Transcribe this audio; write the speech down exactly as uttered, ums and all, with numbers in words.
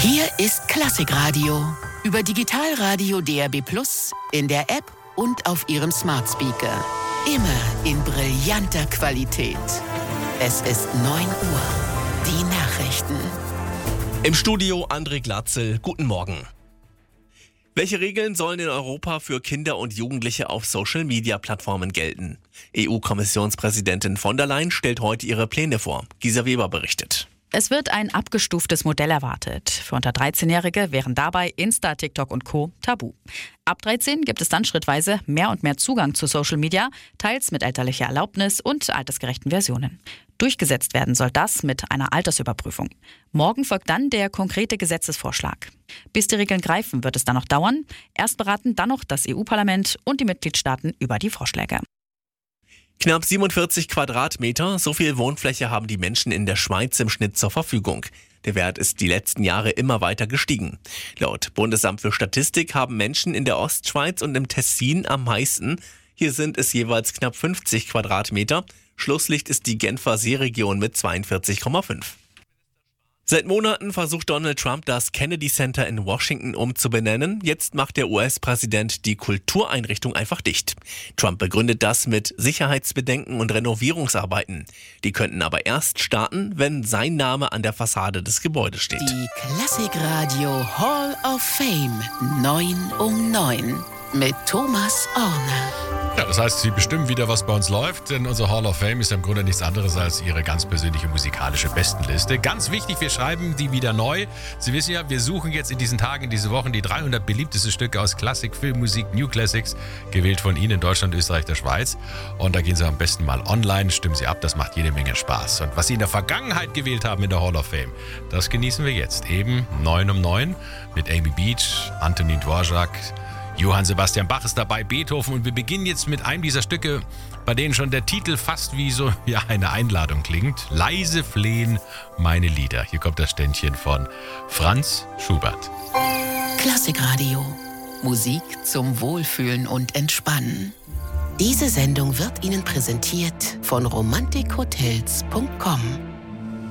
Hier ist Klassikradio. Über Digitalradio D A B plus, in der App und auf Ihrem Smart Speaker. Immer in brillanter Qualität. Es ist neun Uhr. Die Nachrichten. Im Studio André Glatzel. Guten Morgen. Welche Regeln sollen in Europa für Kinder und Jugendliche auf Social-Media-Plattformen gelten? E U-Kommissionspräsidentin von der Leyen stellt heute ihre Pläne vor. Gisa Weber berichtet. Es wird ein abgestuftes Modell erwartet. Für unter dreizehnjährige wären dabei Insta, TikTok und Co. tabu. Ab dreizehn gibt es dann schrittweise mehr und mehr Zugang zu Social Media, teils mit elterlicher Erlaubnis und altersgerechten Versionen. Durchgesetzt werden soll das mit einer Altersüberprüfung. Morgen folgt dann der konkrete Gesetzesvorschlag. Bis die Regeln greifen, wird es dann noch dauern. Erst beraten dann noch das E U-Parlament und die Mitgliedstaaten über die Vorschläge. Knapp siebenundvierzig Quadratmeter, so viel Wohnfläche haben die Menschen in der Schweiz im Schnitt zur Verfügung. Der Wert ist die letzten Jahre immer weiter gestiegen. Laut Bundesamt für Statistik haben Menschen in der Ostschweiz und im Tessin am meisten. Hier sind es jeweils knapp fünfzig Quadratmeter. Schlusslicht ist die Genfer Seeregion mit zweiundvierzig Komma fünf. Seit Monaten versucht Donald Trump, das Kennedy Center in Washington umzubenennen. Jetzt macht der U S-Präsident die Kultureinrichtung einfach dicht. Trump begründet das mit Sicherheitsbedenken und Renovierungsarbeiten. Die könnten aber erst starten, wenn sein Name an der Fassade des Gebäudes steht. Die Klassikradio Hall of Fame neun um neun mit Thomas Orner. Ja, das heißt, Sie bestimmen wieder, was bei uns läuft, denn unser Hall of Fame ist im Grunde nichts anderes als Ihre ganz persönliche musikalische Bestenliste. Ganz wichtig, wir schreiben die wieder neu. Sie wissen ja, wir suchen jetzt in diesen Tagen, in diesen Wochen die dreihundert beliebtesten Stücke aus Klassik, Filmmusik, New Classics, gewählt von Ihnen in Deutschland, Österreich, der Schweiz. Und da gehen Sie am besten mal online, stimmen Sie ab, das macht jede Menge Spaß. Und was Sie in der Vergangenheit gewählt haben in der Hall of Fame, das genießen wir jetzt. Eben neun um neun mit Amy Beach, Antonin Dvorak, Johann Sebastian Bach ist dabei, Beethoven, und wir beginnen jetzt mit einem dieser Stücke, bei denen schon der Titel fast wie so ja, eine Einladung klingt. Leise flehen meine Lieder. Hier kommt das Ständchen von Franz Schubert. Klassikradio. Musik zum Wohlfühlen und Entspannen. Diese Sendung wird Ihnen präsentiert von romantik hotels punkt com.